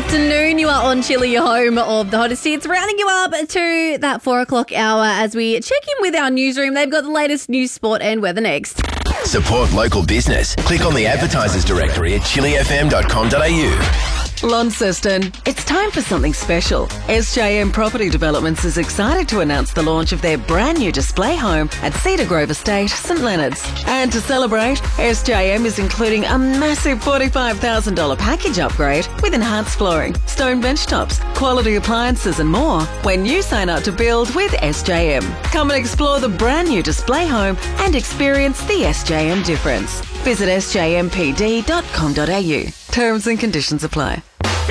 afternoon. You are on Chilly, your home of the hottest hits, rounding you up to that 4 o'clock hour as we check in with our newsroom. They've got the latest news, sport and weather next. Support local business. Click on the advertisers directory at chillyfm.com.au. Launceston, it's time for something special. SJM Property Developments is excited to announce the launch of their brand new display home at Cedar Grove Estate, St Leonards. And to celebrate, SJM is including a massive $45,000 package upgrade with enhanced flooring, stone bench tops, quality appliances and more when you sign up to build with SJM. Come and explore the brand new display home and experience the SJM difference. Visit sjmpd.com.au. Terms and conditions apply.